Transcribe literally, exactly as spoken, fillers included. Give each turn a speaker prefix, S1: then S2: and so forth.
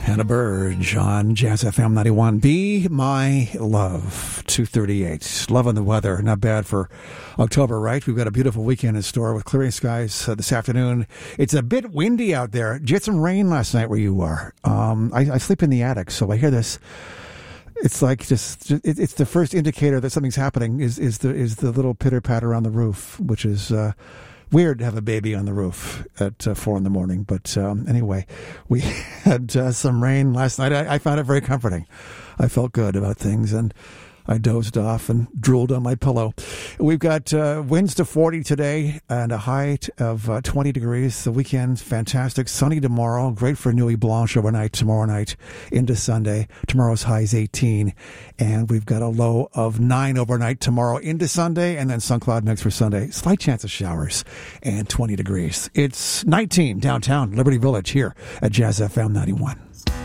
S1: Hannah Burge on Jazz F M ninety-one. Be My Love, two thirty-eight. Loving the weather. Not bad for October, right? We've got a beautiful weekend in store with clearing skies uh, this afternoon. It's a bit windy out there. Did you get some rain last night where you are? Um, I, I sleep in the attic, so I hear this. It's like just, it, it's the first indicator that something's happening is, is the is the little pitter-patter on the roof, which is uh, weird to have a baby on the roof at uh, four in the morning. But um, anyway, we had uh, some rain last night. I, I found it very comforting. I felt good about things, and I dozed off and drooled on my pillow. We've got uh, winds to forty today and a height of uh, twenty degrees. The weekend's fantastic. Sunny tomorrow. Great for Nuit Blanche overnight tomorrow night into Sunday. Tomorrow's high is eighteen. And we've got a low of nine overnight tomorrow into Sunday, and then sun cloud mix for Sunday. Slight chance of showers and twenty degrees. It's nineteen downtown Liberty Village here at Jazz F M ninety-one.